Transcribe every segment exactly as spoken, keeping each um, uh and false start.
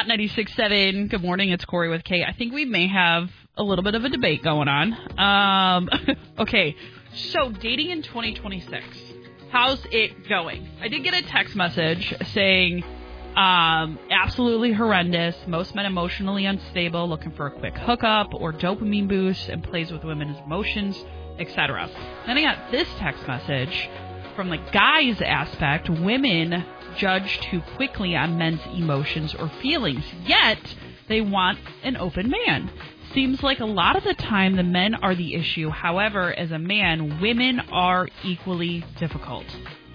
Hot ninety-six point seven. Good morning. It's Corey with Kate. I think we may have a little bit of a debate going on. Um, okay, so dating in twenty twenty-six. How's it going? I did get a text message saying, um, absolutely horrendous. Most men emotionally unstable, looking for a quick hookup or dopamine boost, and plays with women's emotions, et cetera. Then I got this text message from the guy's aspect. Women judge too quickly on men's emotions or feelings, yet they want an open man. Seems like a lot of the time the men are the issue. However, as a man, women are equally difficult.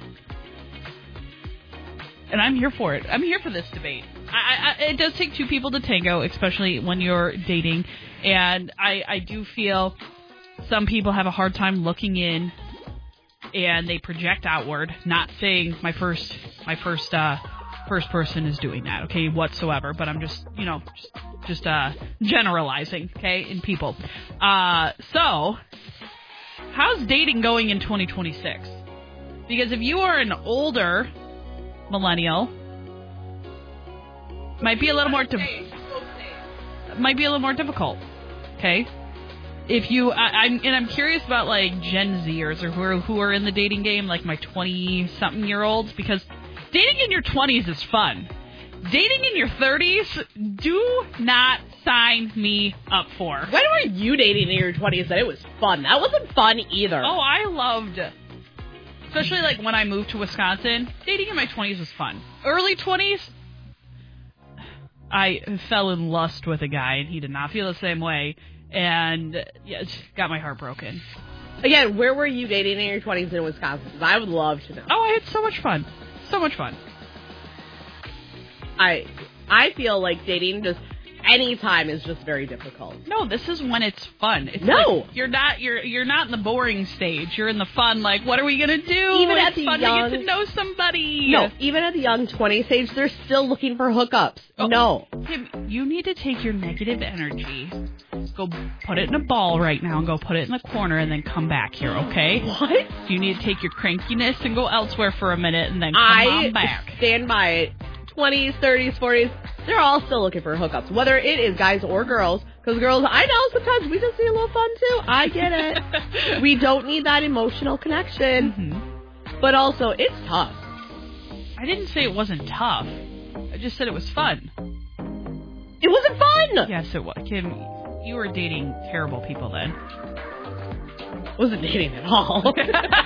And I'm here for it. I'm here for this debate. I, I, it does take two people to tango, especially when you're dating. And I, I do feel some people have a hard time looking in and they project outward. Not saying my first my first uh, first person is doing that, okay, whatsoever. But I'm just, you know, just, just uh, generalizing, okay, in people. Uh, so, how's dating going in twenty twenty-six? Because if you are an older millennial, might be a little more di- might be a little more difficult. Okay, if you, I, I'm and I'm curious about like Gen Zers or who are who are in the dating game, like my twenty something year olds, because dating in your twenties is fun. Dating in your thirties, do not sign me up for. When were you dating in your twenties that it was fun? That wasn't fun either. Oh, I loved it. Especially, like, when I moved to Wisconsin, dating in my twenties was fun. Early twenties, I fell in lust with a guy, and he did not feel the same way, and yeah, it got my heart broken. Again, where were you dating in your twenties in Wisconsin? Because I would love to know. Oh, I had so much fun. So much fun. I I feel like dating just any time is just very difficult. No, this is when it's fun. It's no, like you're not you're you're not in the boring stage. You're in the fun. Like, what are we gonna do? Even it's at the fun young, to get to know somebody. No, even at the young twenty stage, they're still looking for hookups. Oh, no, Kim, you need to take your negative energy, go put it in a ball right now, and go put it in the corner, and then come back here. Okay? What? You need to take your crankiness and go elsewhere for a minute, and then come I on back. Stand by it. twenties, thirties, forties, they're all still looking for hookups, whether it is guys or girls. Because girls, I know sometimes we just need a little fun too. I get it. We don't need that emotional connection. Mm-hmm. But also, it's tough. I didn't say it wasn't tough. I just said it was fun. It wasn't fun! Yes, it was. Kim, you were dating terrible people then. Wasn't dating at all. Going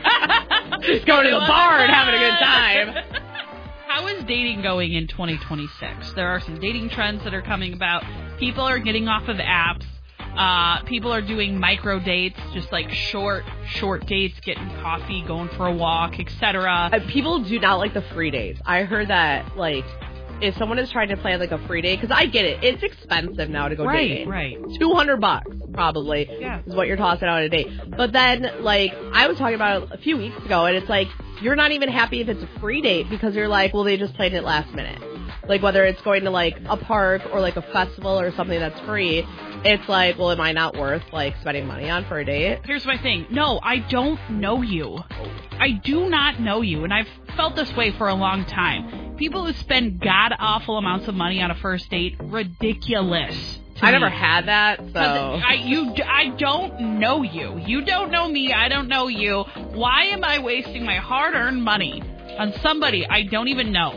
to the bar and having a good time. How is dating going in twenty twenty-six? There are some dating trends that are coming about. People are getting off of apps. Uh, people are doing micro dates, just like short, short dates, getting coffee, going for a walk, et cetera. Uh, people do not like the free dates. I heard that, like, if someone is trying to plan like a free date, because I get it, it's expensive now to go right, dating. Right, right. two hundred bucks, probably, yeah. is what you're tossing out on a date. But then, like, I was talking about it a few weeks ago, and it's like, you're not even happy if it's a free date because you're like, well, they just planned it last minute. Like, whether it's going to, like, a park or, like, a festival or something that's free, it's like, well, am I not worth, like, spending money on for a date? Here's my thing. No, I don't know you. I do not know you, and I've felt this way for a long time. People who spend god-awful amounts of money on a first date, ridiculous. I never had that, so... I, you, I don't know you. You don't know me. I don't know you. Why am I wasting my hard-earned money on somebody I don't even know?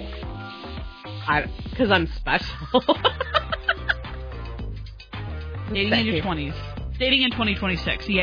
Because I'm special. Dating in your twenties. Dating in twenty twenty-six. Yeah.